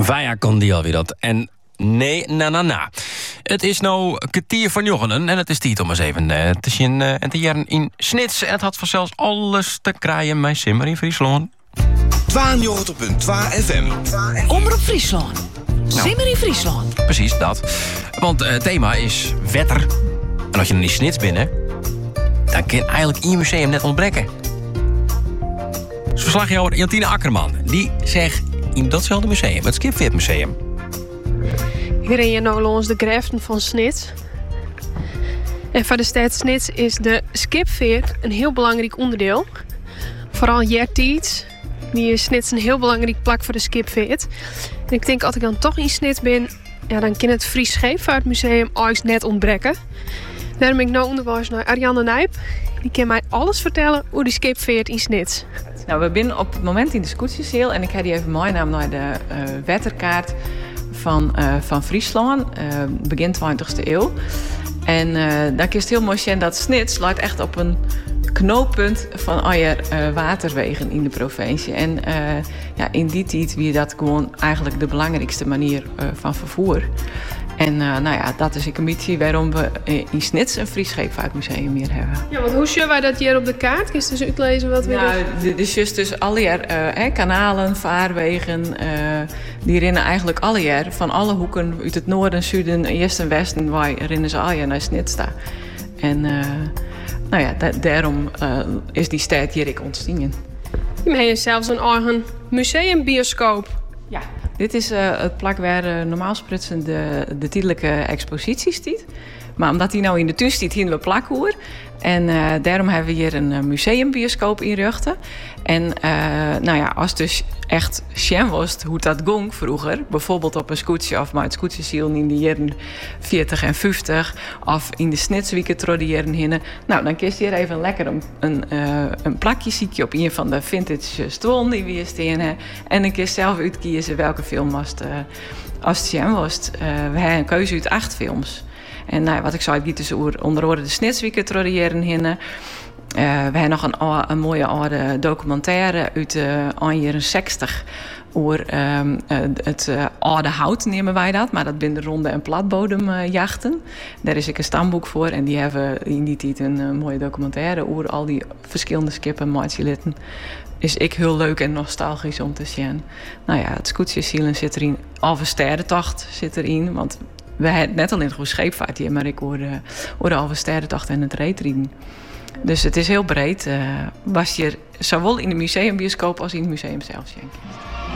Vaya kon die alweer dat. En nee, na. Het is nou een kwartier van joggenen en het is tijd om eens even te zien en te jaren in Snits. En het had vanzelfs alles te kraaien met Simmer in Friesland. 92.2 FM. Omroep Friesland. Simmer in Friesland. Precies, dat. Want het thema is wetter. En als je dan in Snits binnen, dan kan eigenlijk in je museum net ontbreken. Dus verslagjouwer Jantine Akkerman, die zegt in datzelfde museum, het Skipveertmuseum. Hier ren je nou langs de graften van Snits. En voor de stad Snits is de skipveert een heel belangrijk onderdeel. Vooral jertijd. Die is Snits een heel belangrijk plak voor de skipveert. En ik denk, als ik dan toch in Snits ben, ja, dan kan het Fries Scheepvaartmuseum ooit net ontbreken. Daarom ben ik nou onderwijs naar Ariane Nijp. Die kan mij alles vertellen hoe die skipveert in Snits. Nou, we zijn op het moment in de scootjeszeel en ik heb die even meenemen naar de wetterkaart van Friesland, begin 20e eeuw. En dan is het heel mooi zien dat Snits slaat echt op een knooppunt van alle waterwegen in de provincie. En in die tijd was dat gewoon eigenlijk de belangrijkste manier van vervoer. En dat is een beetje waarom we in Snits een Fries Scheepvaartmuseum hier hebben. Ja, want hoe zien wij dat hier op de kaart? Kun je dus uitlezen wat we dit is dus alle jaar kanalen, vaarwegen, die rennen eigenlijk alle jaar van alle hoeken uit het noorden, zuiden, eerst en westen, waar rennen ze al jaar naar Snits. En daarom is die stad hier ontstaan. Je hebt zelfs een eigen museumbioscoop. Ja, dit is het plak waar normaal sprutsen de tijdelijke expositie stiet. Maar omdat die nou in de tuin stiet, hier we plakhoer. En daarom hebben we hier een museumbioscoop inrichten. En als het dus echt sjen was hoe dat ging vroeger, bijvoorbeeld op een scootje of maar het scootjesiel in de jaren 40 en 50, of in de Snitswieken door de jaren heen. Nou, dan kies je hier even lekker een plakje ziekje op een van de vintage stoelen die we hier staan. En dan kies je zelf uitkiezen welke film als het sjen was. We hebben een keuze uit 8 films. En wat ik zei, het gaat dus onder andere de Snitswieken door de jaren heen. We hebben nog een mooie oude documentaire uit de jaren 60 over het oude hout, nemen wij dat. Maar dat zijn de ronde- en platbodemjachten. Daar is ik een stamboek voor. En die hebben in die tijd een mooie documentaire over al die verschillende skippen, maatjelitten. Is ik heel leuk en nostalgisch om te zien. Het scootjesielen zit erin. Alve Sterrentocht zit erin, want we hebben net alleen goed scheepvaart hier, maar ik hoor de Alve Sterrentocht en het reetrieden. Dus het is heel breed. Was je zowel in de museumbioscoop als in het museum zelf, denk ik.